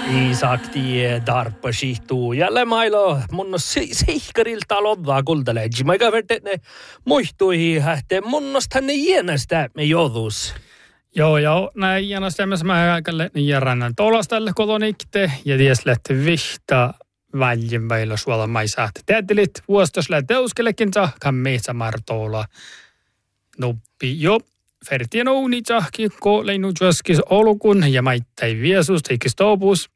Isakti darpasihtuu. Jälleen mailo mun seikkarilta loddaa kultaleji. Mä käyn ne muistuihin hähteen munnosta ne jäänästä me joudus. Joo, näin jäänästä mä aikalle järjänän tolastalle kolonikte ja ties lähti vihta väljin väillä suola maisaat. Täytelit vuostosle teuskelekin tahkan meitsä martola. Noppi jo. Fertien ouni tahki ko leinu juoskis olukun ja maittai viesus teikis topus.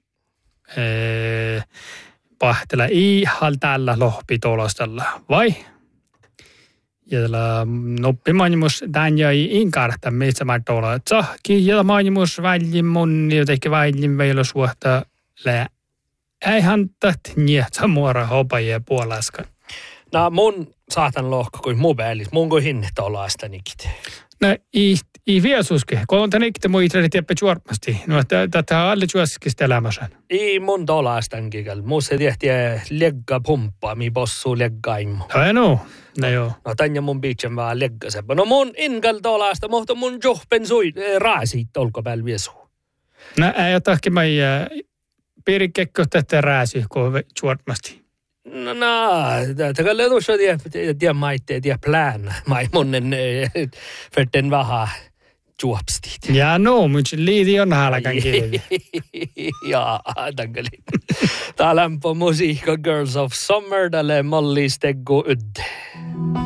Pahtela ihal tällä lohpi tolostalla, vai? Ja tällä noppi mainimus tämän jäi inkarta meistä martola tahki ja mainimus väljin mun jotenkin väljin veilo suhta lää. Ei hantat niitä muora hopajia puolaskan. No mun saatan lohko kuin mun päällis. Mun kuin hinne tolaasta nikit. No i viesuske, kun on tänne ikte muitreli tieppä juormasti. No tätä alle juoskista elämässä. Ei mun tolaastan kikal. Mun se tehti legga pumppaa, mi bossu leggaimmu. No joo. No tän ja mun biitsen vaan leggasepä. No mun inkal tolaasta, mutta mun johpen sui raasit olkopääl viesu. No ei otahki mä piirikekko tätä rääsi, kun juormasti. No, tätä letussa tiedä maitte, tiedä plään. Mai monen verten vähän juopstit. Ja no, mutta liiti on halakan kieli. Ja, tankelin. Tää lämpö musiikka Girls of Summer, tälle mallisteggu ydde.